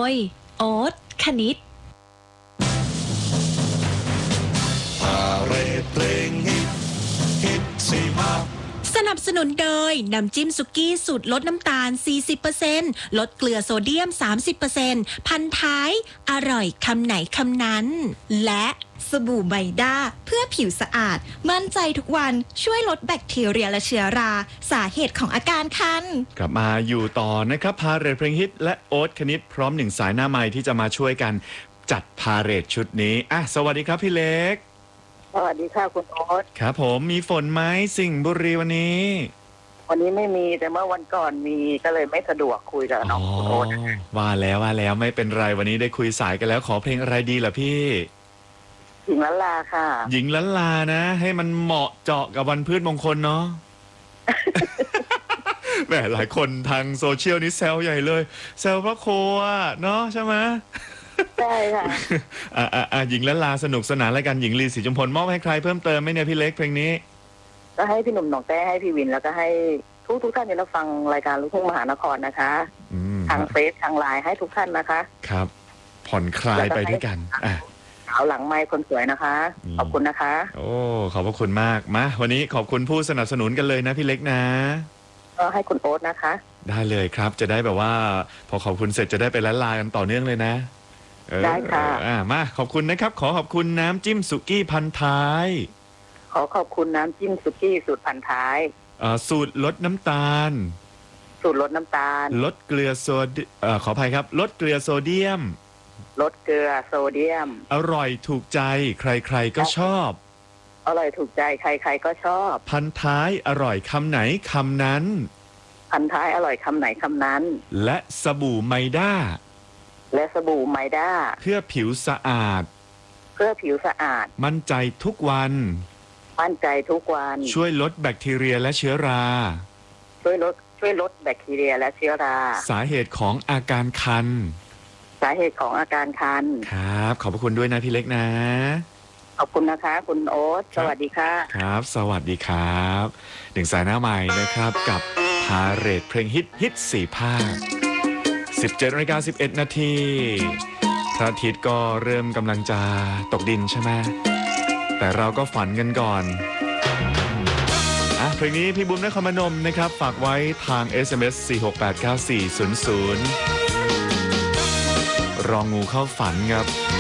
ยโอ๊ตคณิตสนับสนุนโดยน้ำจิ้มสุกี้สูตรลดน้ำตาล 40% ลดเกลือโซเดียม 30% พันท้ายอร่อยคำไหนคำนั้นและสบู่ไบด้าเพื่อผิวสะอาดมั่นใจทุกวันช่วยลดแบคทีเรียและเชื้อราสาเหตุของอาการคันกลับมาอยู่ต่อนะครับพาเหรดเพลงฮิตและโอ๊ตคณิตพร้อมหนึ่งสายหน้าไมค์ที่จะมาช่วยกันจัดพาเหรดชุดนี้สวัสดีครับพี่เล็กสวัสดีค่ะคุณโอ๊ตครับผมมีฝนไหมสิงห์บุรีวันนี้ไม่มีแต่เมื่อวันก่อนมีก็เลยไม่สะดวกคุยกับน้องคุณโอ๊ตว่าแล้วไม่เป็นไรวันนี้ได้คุยสายกันแล้วขอเพลงอะไรดีล่ะพี่หญิงล้านลาค่ะหญิงล้านลานะให้มันเหมาะเจาะกับวันพืชมงคลเนาะ แหมหลายคนทางโซเชียลนี่แซวใหญ่เลยแซวพระโคเนาะใช่ไหมใช่ค่ะหญิงล้านลาสนุกสนานรายการหญิงลีศรีจุมพลมอบให้ใครเพิ่มเติมไหมเนี่ยพี่เล็กเพลงนี้ก็ให้พี่หนุ่มหนองแต้ให้พี่วินแล้วก็ให้ทุกท่านที่เราฟังรายการลูกทุ่งมหานครนะคะทางเฟซทางไลน์ให้ทุกท่านนะคะครับผ่อนคลายไปด้วยกันสาวหลังไมค์คนสวยนะคะขอบคุณนะคะโอ้ขอบพระคุณมากมาวันนี้ขอบคุณผู้สนับสนุนกันเลยนะพี่เล็กนะก็ให้คุณโอ๊ตนะคะได้เลยครับจะได้แบบว่าพอขอบคุณเสร็จจะได้ไปล้านลากันต่อเนื่องเลยนะได้ค่ะมาขอบคุณนะครับขอขอบคุณน้ำจิ้มสุกี้พันท้ายขอขอบคุณน้ำจิ้มสุกี้สูตรพันท้ายสูตรลดน้ำตาลสูตรลดน้ำตาลลดเกลือโซขออภัยครับลดเกลือโซเดียมลดเกลือโซเดียมอร่อยถูกใจใครๆก็ชอบอร่อยถูกใจใครๆก็ชอบพันท้ายอร่อยคำไหนคำนั้นพันท้ายอร่อยคำไหนคำนั้นและสบู่ไมด้าเพื่อผิวสะอาดมั่นใจทุกวันช่วยลดแบคทีเรียและเชื้อราช่วยลดแบคทีเรียและเชื้อราสาเหตุของอาการคันครับขอบพระคุณด้วยนะพี่เล็กนะขอบคุณนะคะคุณโอ๊ตสวัสดีค่ะครับสวัสดีครับหนึ่งสายหน้าใหม่นะครับกับพาเหรดเพลงฮิต4 ภาค 17:11 นาทีพระอาทิตย์ก็เริ่มกำลังจะตกดินใช่ไหมแต่เราก็ฝันกันก่อนเพลงนี้พี่บุญนครพนมนะครับฝากไว้ทาง SMS 4689400รองูเข้าฝันครับ